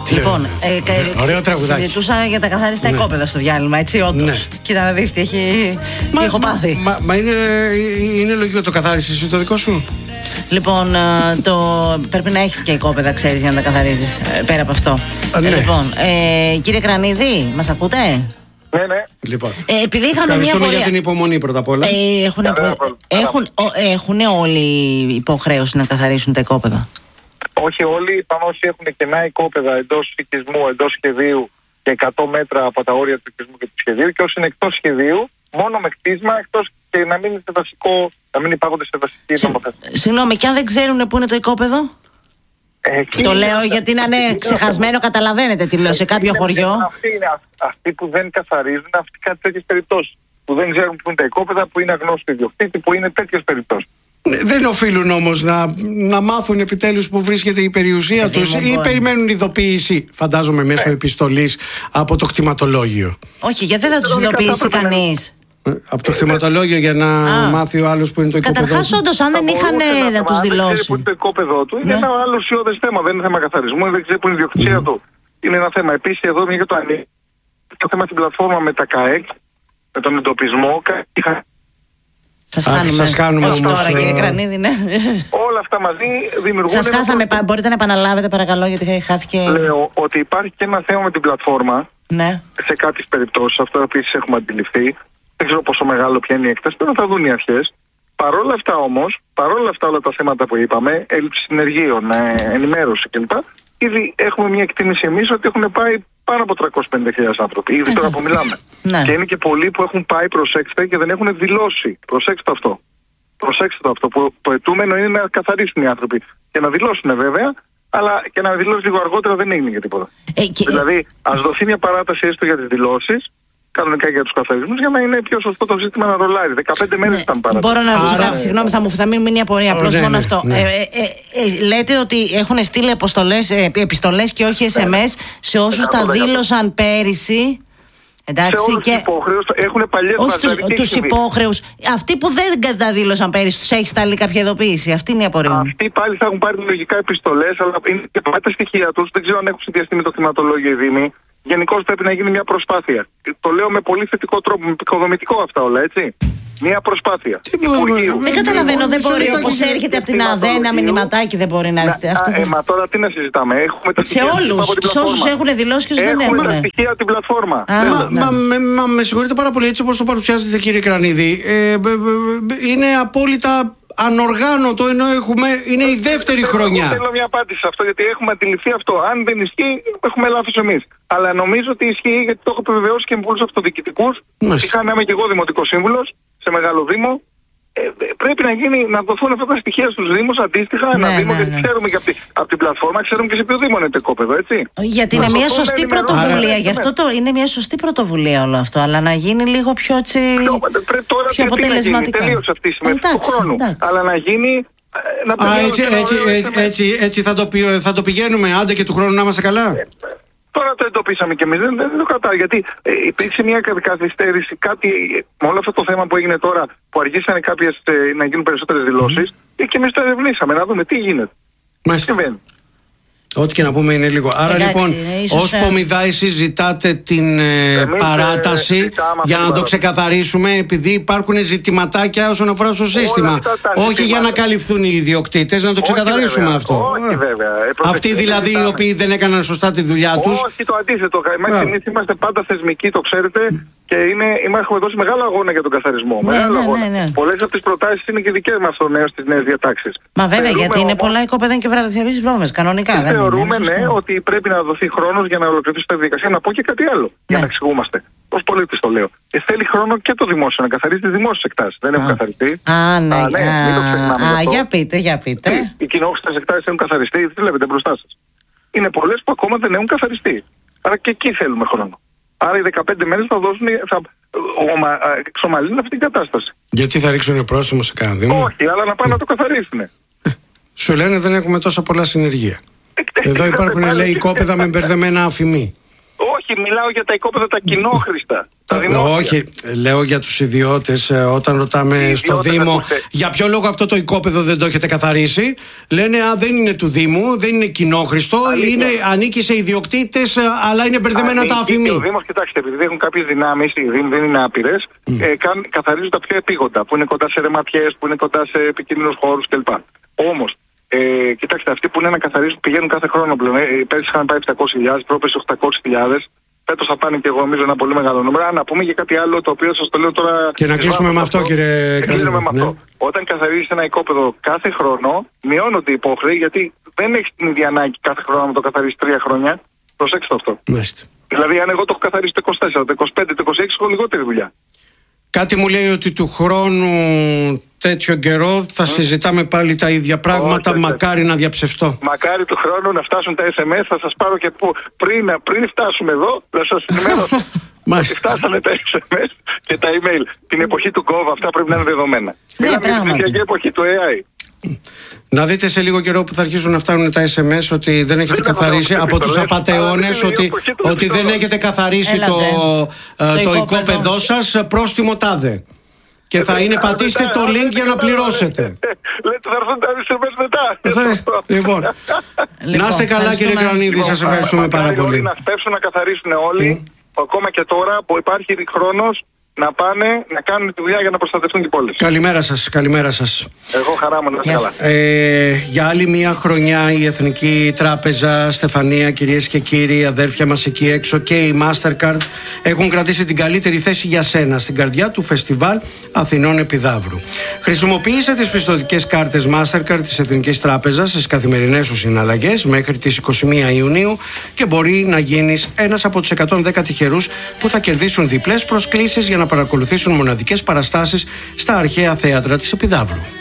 Λοιπόν, ωραίο τραγουδάκι. συζητούσα για τα καθάριστα οικόπεδα στο διάλειμμα, έτσι, όντως. Ναι. Κοίτα να δεις τι έχω πάθει. Μα είναι λογικό, το καθάρισες εσύ το δικό σου? Λοιπόν, πρέπει να έχεις και οικόπεδα, ξέρεις, για να τα καθαρίζεις. Πέρα από αυτό. Ναι. Λοιπόν, κύριε Κρανίδη, μας ακούτε? Ναι, ναι. Λοιπόν, επειδή είχαμε μια πορεία για την υπομονή πρώτα απ' όλα. Έχουν όλοι υποχρέωση να καθαρίσουν τα οικόπεδα? Όχι όλοι, πάνω όσοι έχουν κενά οικόπεδα εντός οικισμού, εντός σχεδίου και 100 μέτρα από τα όρια του οικισμού και του σχεδίου, και όσοι είναι εκτός σχεδίου, μόνο με κτίσμα, εκτός και να μην είναι σε βασικό, να μην υπάρχονται σε βασική νομοθεσία. Συγγνώμη, και αν δεν ξέρουν πού είναι το οικόπεδο? Το λέω γιατί να είναι ξεχασμένο, καταλαβαίνετε τι λέω, σε κάποιο χωριό. Αυτοί που δεν καθαρίζουν, αυτοί κάτι τέτοιες περιπτώσεις. Που δεν ξέρουν πού είναι τα οικόπεδα, που είναι αγνώστοι ιδιοκτήτη, που είναι τέτοιες περιπτώσεις. Δεν οφείλουν όμως να μάθουν επιτέλους που βρίσκεται η περιουσία τους, ή περιμένουν ειδοποίηση, φαντάζομαι, μέσω επιστολής από το κτηματολόγιο? Όχι, γιατί δεν θα τους ειδοποιήσει κανείς? Από το κτηματολόγιο για να μάθει ο άλλος που είναι το οικόπεδο. Καταρχάς, όντως, αν δεν είχαν να τους δηλώσει. Που είναι το οικόπεδο του, είναι ένα άλλο ουσιώδες θέμα. Δεν είναι θέμα καθαρισμού, δεν ξέρει που είναι η ιδιοκτησία του. Είναι ένα θέμα. Επίσης, εδώ μια και το ανοίγει. Το θέμα στην πλατφόρμα με τα ΚΑΕΚ, με τον εντοπισμό. Σας κάνουμε όμως τώρα, κύριε Κρανίδη, ναι. Όλα αυτά μαζί δημιουργούν. Σας χάσαμε, μπορείτε να επαναλάβετε παρακαλώ, γιατί χάθηκε. Λέω ότι υπάρχει και ένα θέμα με την πλατφόρμα. Ναι. Σε κάποιες περιπτώσεις, αυτό επίσης έχουμε αντιληφθεί. Δεν ξέρω πόσο μεγάλο πια είναι η έκταση, πρέπει να τα δουν οι αρχές. Παρόλα αυτά όμως, παρόλα αυτά όλα τα θέματα που είπαμε, έλλειψη συνεργείων, ενημέρωση κλπ. Ήδη έχουμε μια εκτίμηση εμείς ότι έχουν πάει πάνω από 350.000 άνθρωποι. Ήδη τώρα που μιλάμε. Ναι. Και είναι και πολλοί που έχουν πάει, προσέξτε, και δεν έχουν δηλώσει. Προσέξτε αυτό. Προσέξτε το αυτό. Που το αιτούμενο είναι να καθαρίσουν οι άνθρωποι. Και να δηλώσουν βέβαια, αλλά και να δηλώσει λίγο αργότερα δεν έγινε για τίποτα. Δηλαδή, ας δοθεί μια παράταση έστω για τις δηλώσεις, κανονικά για τους καθαρισμούς, για να είναι πιο σωστό το σύστημα να ρολάρει. 15 μέρες ήταν παράταση. Μπορώ να ρωτήσω κάτι, συγγνώμη, θα μην μείνει απορία. Απλώς μόνο αυτό. Λέτε ότι έχουν στείλει επιστολές και όχι SMS σε όσους τα δήλωσαν πέρυσι. Εντάξει, σε όλους τους υπόχρεους έχουν παλιές βάσεις. Τους υπόχρεους. Αυτοί που δεν τα δήλωσαν πέρυσι, τους έχει σταλεί κάποια ειδοποίηση? Αυτή είναι η απορία. Αυτοί πάλι θα έχουν πάρει λογικά επιστολές, αλλά είναι και πάλι τα στοιχεία τους. Δεν ξέρω αν έχουν συνδυαστεί με το κτηματολόγιο οι Δήμοι. Γενικώς πρέπει να γίνει μια προσπάθεια. Το λέω με πολύ θετικό τρόπο, με επικοδομητικό αυτά όλα, έτσι. Μια προσπάθεια. Δεν καταλαβαίνω, δεν μπορεί όπως έρχεται από την ΑΔΕ ένα μηνυματάκι, δεν μπορεί να έρθει. Μα τώρα τι να συζητάμε, έχουμε τα στοιχεία. Σε όλους, σε όσους έχουν δηλώσει και όσους δεν έχουν. Έχουμε τα στοιχεία από την πλατφόρμα. Μα με συγχωρείτε πάρα πολύ, έτσι όπως το παρουσιάζετε, κύριε Κρανίδη, είναι απόλυτα ανοργάνωτο, ενώ είναι η δεύτερη χρονιά. Θέλω μια απάντηση σε αυτό, γιατί έχουμε αντιληφθεί αυτό. Αν δεν ισχύει, έχουμε λάθος εμείς. Αλλά νομίζω ότι ισχύει, γιατί το έχω επιβεβαιώσει και με πολλούς αυτοδιοικητικούς. Είχα να είμαι και εγώ δημοτικός σύμβουλος σε μεγάλο δήμο. Πρέπει να δοθούν αυτά τα στοιχεία στους Δήμους αντίστοιχα. Ένα Δήμο, γιατί ξέρουμε και από την πλατφόρμα, ξέρουμε και σε ποιο Δήμο είναι το οικόπεδο, έτσι. Γιατί είναι μια σωστή πρωτοβουλία. Γι' αυτό είναι μια σωστή πρωτοβουλία όλο αυτό. Αλλά να γίνει λίγο πιο αποτελεσματικά. Τελείωσε αυτή η συμμετοχή του χρόνου. Αλλά να γίνει. Έτσι θα το πηγαίνουμε, άντε και του χρόνου να είμαστε καλά. Τώρα το εντοπίσαμε κι εμείς, δεν το κατάλαβα. Γιατί υπήρξε μια καθυστέρηση, κάτι με όλο αυτό το θέμα που έγινε τώρα, που αργήσανε κάποιες να γίνουν περισσότερες δηλώσεις, και εμείς το ερευνήσαμε, να δούμε τι γίνεται. Τι συμβαίνει. Ό,τι και να πούμε είναι λίγο. Άρα λοιπόν, ως Πομιδά, εσείς ζητάτε την παράταση για να το ξεκαθαρίσουμε, επειδή υπάρχουν ζητηματάκια όσον αφορά στο σύστημα. Όχι για να καλυφθούν οι ιδιοκτήτες, να το ξεκαθαρίσουμε αυτό. Όχι, βέβαια. Αυτοί δηλαδή οι οποίοι δεν έκαναν σωστά τη δουλειά τους. Όχι, το αντίθετο. Εμείς είμαστε πάντα θεσμικοί, το ξέρετε, και έχουμε δώσει μεγάλο αγώνα για τον καθαρισμό. Πολλές από τις προτάσεις είναι και δικές μας στις νέες διατάξεις. Μα βέβαια, γιατί είναι πολλά οικόπεδα και βραδιαθερείς βρώμες, κανονικά. Θεωρούμε ότι πρέπει να δοθεί χρόνος για να ολοκληρωθεί τη διαδικασία. Να πω και κάτι άλλο, για να εξηγούμαστε. Ως πολίτης το λέω. Θέλει χρόνο και το δημόσιο να καθαρίζει τις δημόσιες εκτάσεις. Δεν έχουν καθαριστεί. Για πείτε. Οι κοινόχρηστες εκτάσεις έχουν καθαριστεί. Τι βλέπετε μπροστά σας. Είναι πολλές που ακόμα δεν έχουν καθαριστεί. Άρα και εκεί θέλουμε χρόνο. Άρα οι 15 μέρες θα εξομαλύνουν αυτή την κατάσταση. Γιατί θα ρίξουν πρόστιμο σε κανένα Δήμο? Όχι, αλλά να πάνε να το καθαρίσουν. Σου λένε δεν έχουμε τόσα πολλά συνεργεία. Εδώ υπάρχουν, λέει, οικόπεδα με μπερδεμένα αφημί. Όχι, Όχι, μιλάω για τα οικόπεδα τα κοινόχρηστα. Όχι, λέω για τους ιδιώτες. Όταν ρωτάμε στο Δήμο για ποιο λόγο αυτό το οικόπεδο δεν το έχετε καθαρίσει, λένε δεν είναι του Δήμου, δεν είναι κοινόχρηστο, ανήκει σε ιδιοκτήτες, αλλά είναι μπερδεμένα τα αφημί. Ο Δήμος, κοιτάξτε, επειδή έχουν κάποιες δυνάμεις, οι Δήμοι δεν είναι άπειρες, καθαρίζουν τα πιο επίγοντα, που είναι κοντά σε ρεματιές, που είναι κοντά σε επικίνδυνους χώρους κλπ. Όμως, κοιτάξτε, αυτοί που είναι να καθαρίζουν πηγαίνουν κάθε χρόνο πλέον. Πέρυσι είχαν πάει 700.000, πρόπερσι 800.000. Φέτος θα πάνε και εγώ νομίζω ένα πολύ μεγάλο νούμερο. Να πούμε για κάτι άλλο το οποίο σας το λέω τώρα. Και να κλείσουμε με αυτό, κύριε Κρανίδη. Όταν καθαρίζεις ένα οικόπεδο κάθε χρόνο, μειώνονται οι υπόχρεοι, γιατί δεν έχεις την ίδια ανάγκη κάθε χρόνο να το καθαρίσεις 3 χρόνια. Προσέξτε αυτό. Μάλιστα. Δηλαδή, αν εγώ το έχω καθαρίσει το 24, το 25, το 26, έχω λιγότερη δουλειά. Κάτι μου λέει ότι του χρόνου τέτοιο καιρό θα συζητάμε πάλι τα ίδια πράγματα. Όχι, μακάρι να διαψευστώ. Μακάρι του χρόνου να φτάσουν τα SMS. Θα σας πάρω και πριν φτάσουμε εδώ, θα σας ενημερώσω. Ότι φτάσανε τα SMS και τα email. Την εποχή του Gov, αυτά πρέπει να είναι δεδομένα. Μιλάμε για την ψηφιακή εποχή του AI. Να δείτε σε λίγο καιρό που θα αρχίσουν να φτάνουν τα SMS ότι δεν έχετε καθαρίσει από τους απατεώνες, ότι δεν έχετε καθαρίσει το οικόπεδό σας, πρόστιμο τάδε. Και θα είναι πατήστε το link για να πληρώσετε. Λέτε θα έρθουν τα SMS μετά. Λοιπόν, να είστε καλά, κύριε Κρανίδη, σας ευχαριστούμε πάρα πολύ. Να σπεύσουν να καθαρίσουν όλοι, ακόμα και τώρα που υπάρχει χρόνος, να πάνε να κάνουν τη δουλειά για να προστατευτούν οι πόλεις. Καλημέρα σας, καλημέρα σας. Εγώ χαρά μου, να είστε καλά. Για άλλη μια χρονιά η Εθνική Τράπεζα, Στεφανία, κυρίες και κύριοι, αδέρφια μας εκεί έξω και η Mastercard έχουν κρατήσει την καλύτερη θέση για σένα στην καρδιά του Φεστιβάλ Αθηνών Επιδαύρου. Χρησιμοποίησε τις πιστωτικές κάρτες Mastercard της Εθνικής Τράπεζας στις καθημερινές σου συναλλαγές μέχρι τις 21 Ιουνίου και μπορεί να γίνεις ένας από τους 110 τυχερούς που θα κερδίσουν διπλές προσκλήσεις για να παρακολουθήσουν μοναδικές παραστάσεις στα αρχαία θέατρα της Επιδαύρου.